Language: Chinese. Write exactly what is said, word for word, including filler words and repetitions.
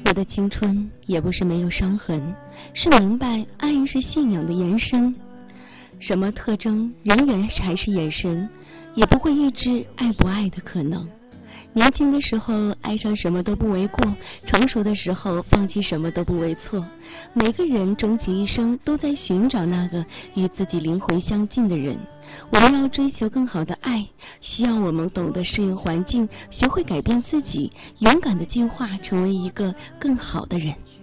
有的青春也不是没有伤痕，是明白爱是信仰的延伸。什么特征仍然还是眼神，也不会预知爱不爱的可能。年轻的时候爱上什么都不为过，成熟的时候放弃什么都不为错。每个人终其一生都在寻找那个与自己灵魂相近的人。我们要追求更好的爱，需要我们懂得适应环境，学会改变自己，勇敢地进化，成为一个更好的人。